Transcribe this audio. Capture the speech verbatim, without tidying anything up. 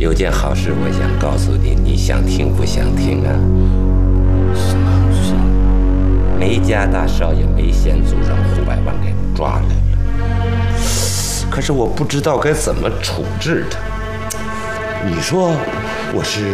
有件好事，我想告诉你，你想听不想听啊？ 什么好事？ 梅家大少爷梅贤祖让胡百万给抓来了，可是我不知道该怎么处置他。你说我是